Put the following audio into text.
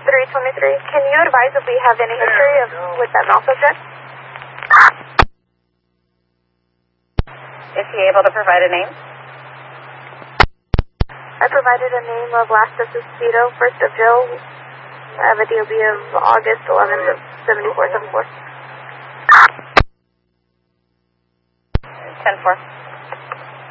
323. Can you advise if we have any history of with that male subject? Is he able to provide a name? I provided a name of last Esposito, first of Joe. I have a DOB of August 11th of 7474. 10-4.